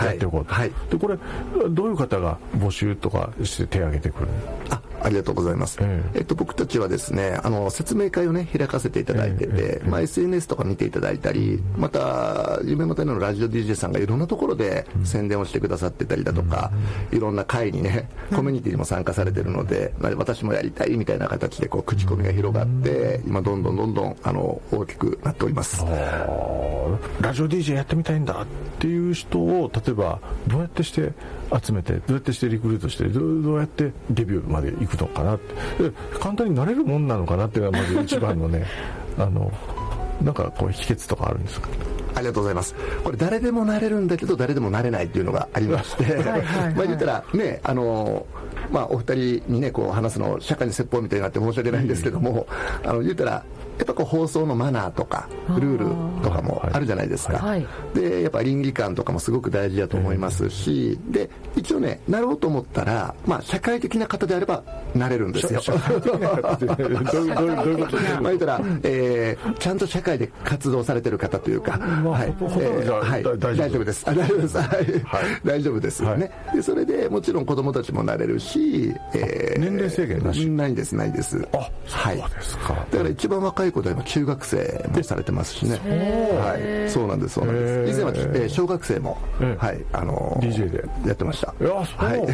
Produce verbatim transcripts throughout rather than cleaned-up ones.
やっていこうと、 はいはい、 でこれどういう方が募集とかして手を挙げてくる？ あありがとうございます、えーえっと、僕たちはですねあの説明会をね開かせていただいてて、えーえーまあ、エスエヌエス とか見ていただいたり、また夢の種のラジオ ディージェー さんがいろんなところで宣伝をしてくださってたりだとか、いろんな会にねコミュニティにも参加されてるので、まあ、私もやりたいみたいな形でこう口コミが広がって今どんどんどんどんあの大きくなっております。 ラジオ ディージェー やってみたいんだっていう人を例えばどうやってして集めてどうやってしてリクルートしてどう、どうやってデビューまで行くのかなって簡単になれるもんなのかなっていうのがまず一番のねあのなんかこう秘訣とかあるんですか？ ありがとうございます。これ誰でもなれるんだけど誰でもなれないっていうのがありましてはいはい、はい、まあ言ったらねあのまあお二人にねこう話すの釈迦に説法みたいになって申し訳ないんですけども、うん、あの言ったらやっぱこう放送のマナーとかルールとかもあるじゃないですか、はい、でやっぱ倫理観とかもすごく大事だと思いますし、うん、で一応ねなろうと思ったら、まあ、社会的な方であればなれるんですよ。社会的な方どういうことですか？まあ言ったら、えー、ちゃんと社会で活動されてる方というか、まあはいえーはい、大丈夫です。あ大丈夫です、はいはい、大丈夫ですよね、はい、でそれでもちろん子供たちもなれるし、えー、 年齢制限なし？ ないんですないです。 あそうですか、はい、 だから一番若い子で今中学生もされてますしね。はい、そうなんですそうなんです。以前は、えー、小学生も、はいあのー、 ディージェー でやってました。 いやそう、はい、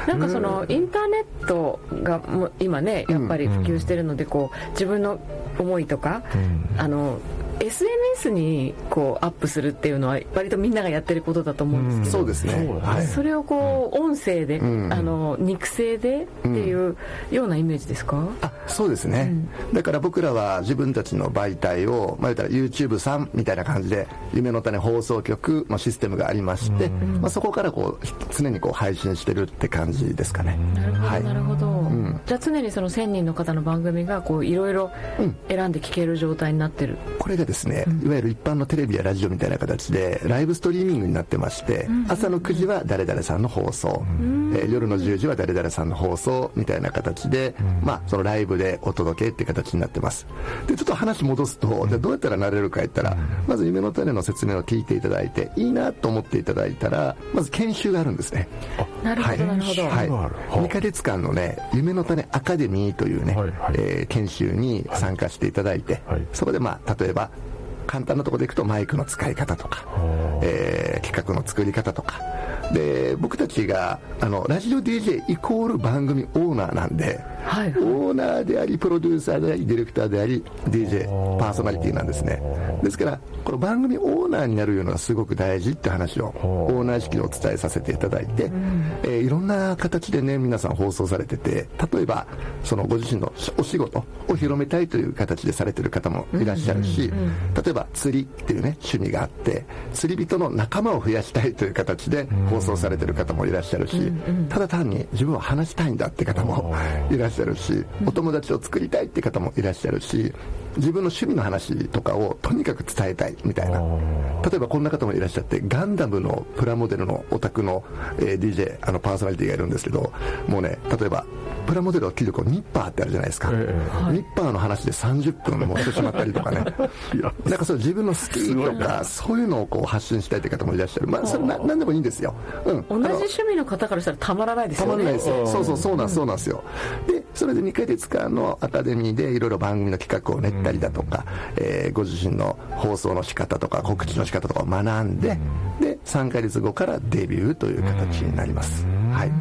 なんかそのインターネットがも今ねやっぱり普及してるので、こう自分の思いとか、うん、あのエスエヌエス にこうアップするっていうのは割とみんながやってることだと思うんですけど、 うん、そうですね、 はい、それをこう音声で、うん、あの肉声でっていうようなイメージですか？ あそうですね、うん、だから僕らは自分たちの媒体を、まあ、言ったら YouTube さんみたいな感じで夢の種放送局のシステムがありまして、うんまあ、そこからこう常にこう配信してるって感じですかね。 なるほど、はい、なるほど、うん、じゃあ常にそのせんにんの方の番組がこういろいろ選んで聞ける状態になってる、 うん、これがですね、いわゆる一般のテレビやラジオみたいな形でライブストリーミングになってまして、うん、朝のくじは誰々さんの放送、うん、えー、夜のじゅうじは誰々さんの放送みたいな形で、うん、まあそのライブでお届けっていう形になってます。でちょっと話戻すと、うん、じゃあどうやったらなれるか言ったら、うん、まず夢の種の説明を聞いていただいていいなと思っていただいたらまず研修があるんですね。 なるほどなるほど、 はい、にかげつかんのね夢の種アカデミーというね、はいはい、えー、研修に参加していただいて、はい、そこでまあ例えば簡単なところでいくとマイクの使い方とか、えー、企画の作り方とかで、僕たちがあのラジオ ディージェー イコール番組オーナーなんで、はいはい、オーナーでありプロデューサーでありディレクターであり ディージェー パーソナリティなんですね。ですからこの番組オーナーになるのがすごく大事って話をオーナー意識でお伝えさせていただいて、えー、いろんな形でね皆さん放送されてて、例えばそのご自身のお仕事を広めたいという形でされてる方もいらっしゃるし、例えば釣りっていうね趣味があって釣り人の仲間を増やしたいという形で放送されてる方もいらっしゃるし、ただ単に自分は話したいんだって方もいらっしゃるし、お友達を作りたいって方もいらっしゃるし、自分の趣味の話とかをとにかく伝えたいみたいな、例えばこんな方もいらっしゃって、ガンダムのプラモデルのオタクの、えー、ディージェー あのパーソナリティがいるんですけど、もうね例えばプラモデルを切るこうニッパーってあるじゃないですか、えー、ニッパーの話でさんじゅっぷん持ってしまったりとかねなんかそう自分の好きとかそういうのをこう発信したいって方もいらっしゃる。まあそれな何でもいいんですよ、うん、 同じ趣味の方からしたらたまらないですよね。 たまらないですよ。そうそうそうなんそうなんですよ。でそれでにかげつかんのアカデミーでいろいろ番組の企画を練ったりだとか、うん、えー、ご自身の放送の仕方とか告知の仕方とかを学んで、うん、でさんかげつごからデビューという形になります、うん、はい、うん、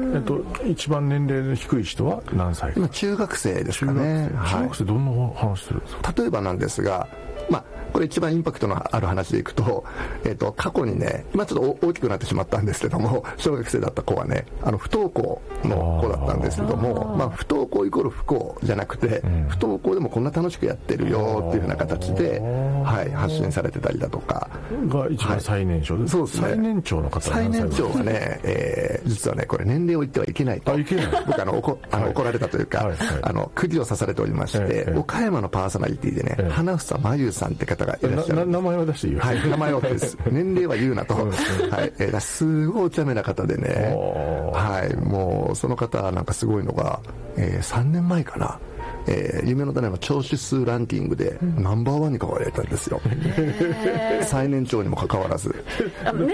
えっと、一番年齢の低い人は何歳か？ 今中学生ですかね。 中学生どんな話するんですか？ 例えばなんですが、まあこれ一番インパクトのある話でいくと、えー、と過去にね今ちょっと大きくなってしまったんですけども、小学生だった子はねあの不登校の子だったんですけども、まあ、不登校イコール不幸じゃなくて、うん、不登校でもこんな楽しくやってるよっていうふうな形で、はい、発信されてたりだとかが一番最年少で、はい、そうですね。最年長の方最年長はね、えー、実はねこれ年齢を言ってはいけないと、 あいけない僕あの怒あの、はい、怒られたというか、はいはい、あの釘を刺されておりまして、はいはい、岡山のパーソナリティでね、はい、花房真由さんって方がいらっしゃる。 名前は出していいよ。 はい、名前はです年齢は言うなと、はい、えー、すごいお茶目な方でね、はい、もうその方なんかすごいのが、えー、さんねんまえかな、えー、夢の種の聴取数ランキングでナンバーワンに輝いたんですよ、うん、最年長にもかかわらず。 あのね、